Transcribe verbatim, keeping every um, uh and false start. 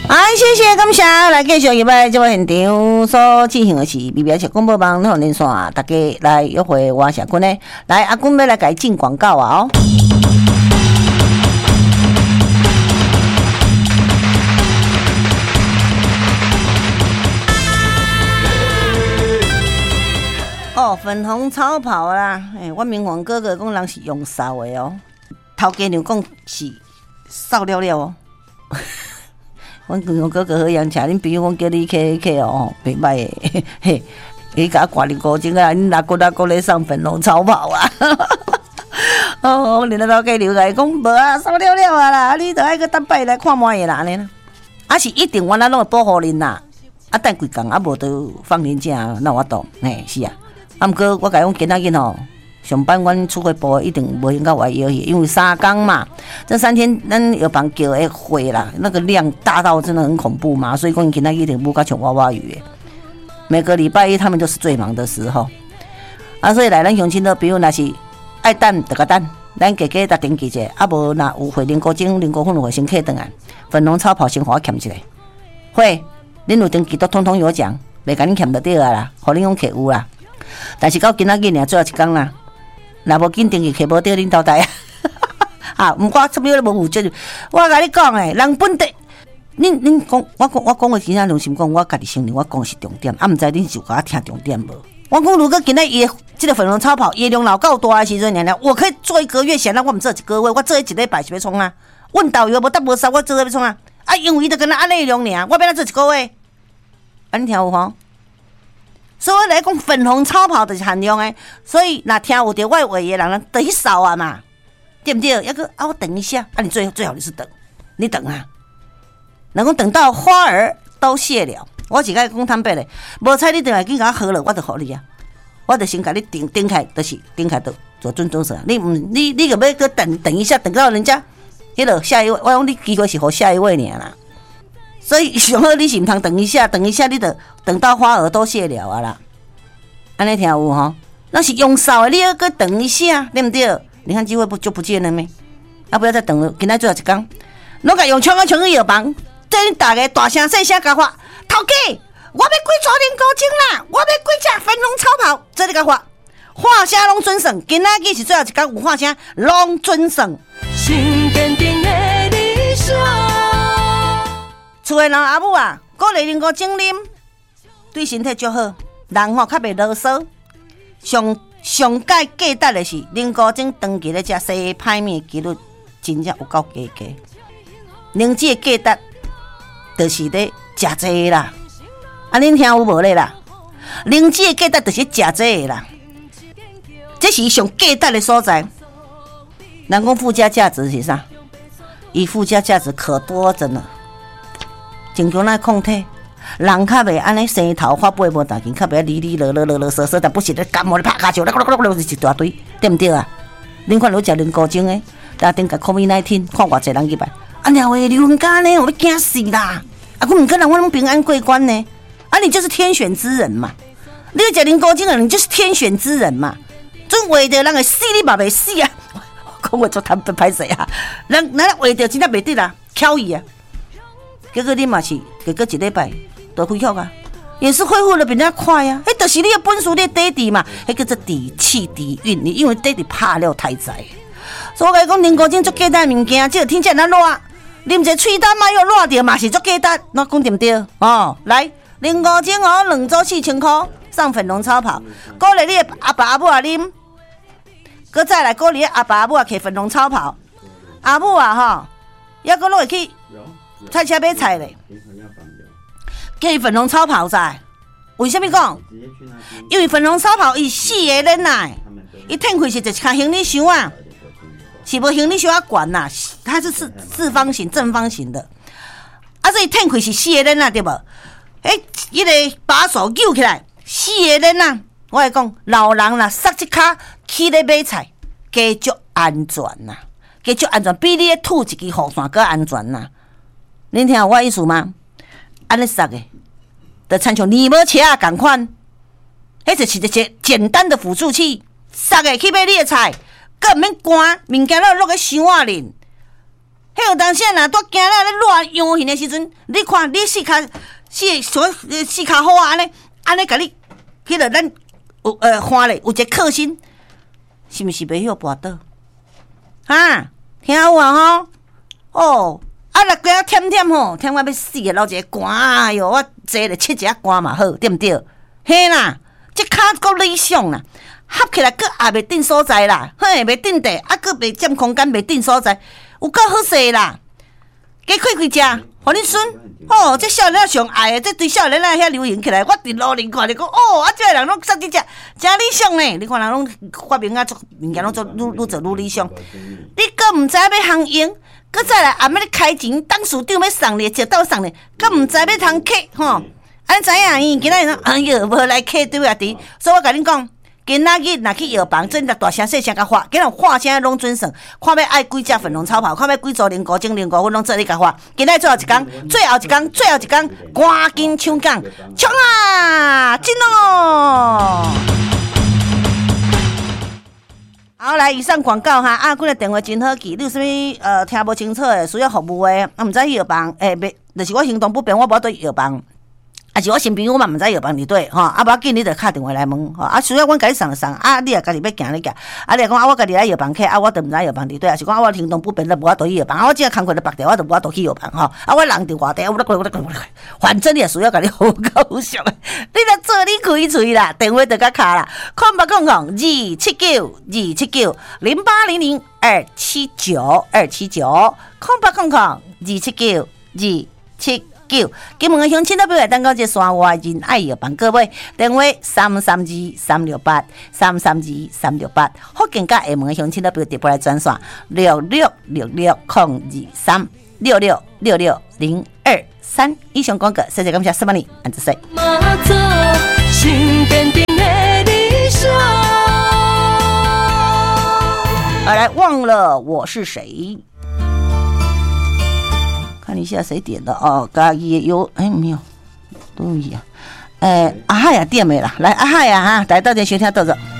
哎，谢谢感谢，来继续入来这个现场所进行的是 B B S 广播网两连线，大家来约会我小君呢，来阿君要来给进广告啊哦。哦，粉红超跑啦！哎、欸，我明黄哥哥讲人是用扫的哦，头家娘讲是扫了了哦。阮明黄哥哥好样吃，恁朋友讲叫你去去哦，袂歹的，嘿，你甲我挂你高精啊！恁哪个哪个咧上粉红超跑啊？哦，我连头家娘来讲无啊，扫了了啊啦，你着爱去等摆来看满个啦安尼啦，啊是一定原来拢会保护恁啦，啊等几工啊无就放年假，那我懂，嘿是啊。啊，毋过我甲伊讲今仔日吼，上班阮出货部一定无闲到外摇去，因为三工嘛，这三天咱药房叫的货啦，那个量大到真的很恐怖嘛，所以讲今仔日一定无甲像娃娃鱼的。每个礼拜一他们都是最忙的时候，啊，所以来咱乡亲的朋友若是爱等就甲等，咱加加搭登记者，啊无若有会零股精、零股份会先客转来，粉红超跑先互我欠一下，会，恁有登记都通通有奖，袂甲恁欠得着啊啦，互恁用客有啦。但是到今仔日尔最后一天啦，若无紧登记，客无着恁交代啊！啊，毋过出面无负责任。我甲你讲诶，人本地，恁恁讲，我讲我讲诶，真正良心讲，我家己承认，我讲是重点，啊，毋知恁是有甲我听重点无？我讲如果今仔伊即个粉红超跑业量老够大诶时阵，娘娘，我可以做一个月，显然我毋做一个月，我做一礼拜是要创啊？阮导游无得无收，我做要创啊？啊，因为伊着跟咱安内容尔，我要咱做一个月，安尼听有吼？所以来讲，粉红超跑就是限量的，所以若听有着我的话的人，人就去扫啊嘛，对不对？要个啊，我等一下，啊，你最最好你是等，你等啊，能够等到花儿都谢了，我是甲你讲坦白的，无采你等下去甲我好了，我就互你啊，我就先甲你顶顶开，就是顶开就做准准绳，你唔你你个要个等等一下，等到人家迄个下一位，我讲你机会是互下一位尔啦。所以上好你是唔通等一下，等一下你得等到花儿都谢了啊啦，安尼听有吼？那是用扫的，你要搁等一下，对不对？你看机会不就不见了咩？啊，不要再等了，今仔最后一天，拢甲用枪啊枪去药房，对恁大家大声细声甲发，头家，我要几撮零高精啦，我要几只粉红超跑，这里甲发，话声拢准算，今仔日是最后一天，有话声拢准算。心坚定的理想。厝诶人阿母啊，鼓励零高精啉，对身体足好，人吼较袂啰嗦。上上界价值的是零高精长期咧食西歹面几率真正有够低低。灵芝的价值就是咧食济啦，啊恁听有无咧啦？灵芝的价值就是食济啦，这是上价值的所在。人讲附加价值是啥？伊附加价值可多着呢。增强咱抗体，人较袂安尼生头发背无大根，较袂哩哩落落落落嗦嗦，但不是咧感冒咧拍卡球，啦啦啦啦一大堆，对毋对啊？恁看有食零高精诶，打顶甲 COVID 十九 看偌济人入来，啊鸟诶，离婚家呢，我要惊死啦！啊，我唔可能我拢平安过关呢，啊，你就是天选之人嘛！你食零高精诶，你就是天选之人嘛！准画着人会死，你嘛袂死啊！讲话做谈不歹势啊，人咱画着真正袂得啦，巧伊啊！结果你嘛是，结果一礼拜都恢复啊，也是恢复的比人家快啊。迄就是你的本事，你的底底嘛，迄叫做底气底蕴。你因为底底拍了太早，所以我甲你讲，零高精足简单物件，即个天气咱热，啉一个喙焦嘛又热着嘛是足简单，那讲对不对？哦，来零高精哦，两组四千块，上粉红超跑，鼓励你的阿爸阿母啊啉，搁再来鼓励阿爸阿母啊摕粉红超跑，阿母啊吼，抑搁拢会去。菜车买菜嘞，叫伊粉红超跑在，为什么讲？因为粉红超跑伊四个人呐，伊摊开是一卡行李箱啊，是无行李箱啊悬呐，它是四四方形、正方形的，啊，所以摊开是四个人啊，对无？诶，伊个把手扭起来，四个人啊，我来讲，老人啦，塞一卡去咧买菜，加足安全呐，加足安全，比你咧吐一支雨伞更安全呐。恁听有我意思吗？安尼塞的，就参像尼摩车啊同款，迄就是一个简单的辅助器，塞的去买你的菜，更毋免关物件落落个箱仔里， 迄有当时若拄惊了咧乱游行的时阵，你看你四骹四所四骹好啊，安尼安尼甲你，迄个咱有呃花咧有一个克星，是毋是袂晓跋倒？哈，听有啊吼？哦，啊若个忝忝吼，忝我要死个，老一个寒，哎哟，我坐咧七一下寒嘛好，对毋对？嘿啦，即骹够理想啦。合起来，佫也袂定所在啦，嘿，袂定地，啊，佫袂占空间，袂定所在，有够好势啦！加开开食，互恁孙哦，这少年仔上爱的，这堆少年仔遐流行起来，我伫路边看着讲，哦，啊，这个人拢杀伫遮，真理想呢！你看人拢发明啊，做物件拢做愈愈做愈理想。你佫毋知要通用，佫再来暗暝咧开钱，董事长要送你，接到送你，佫毋知要通客吼。安知影伊今仔日哎哟，无来客对啊伫，所以我甲恁讲。今仔日若去药房，真大声细声甲发，今日发声拢准算，看要爱几只粉红草泡，看要几组零五精零五分拢做你甲发。今仔最后一工，最后一工，最后一工，赶紧抢讲，冲啊！进哦！好，来以上广告哈，啊，阮个电话真好记，你有啥物呃听无清楚的，需要服务的，啊，毋知去药房，诶、欸，袂，就是我行动不便，我无对药房。啊，是我新朋友嘛，毋知药房伫对吼，啊，无要紧，你着敲电话来问吼，啊，需要阮甲你送就送，啊，你也家己要行你行，啊，你若讲啊，我家己来药房客，啊，我着毋知药房伫对，啊，是讲啊，我行动不便，都无法度去药房，啊，我即个工课咧白掉，我着无法度去药房吼，啊，我人伫外地，我我我我反正你也需要甲你好高兴，你着做你开喙啦，电话着甲敲啦，空八空空二七九二七九零八零零二七九二七九，空八空空二七九二七。九，金门的乡亲都表来等到这山外人爱药房各位，电话三三二三六八三三二三六八，福建甲厦门的乡亲都表直播来转线六六六六空二三六六六六零二三。以上广告，谢谢感谢，什么你安子水。好来，忘了我是谁。看一下谁点的哦，家己有哎没有，都有啊，哎阿海呀点没啦，来阿海呀哈，来到这收听到这。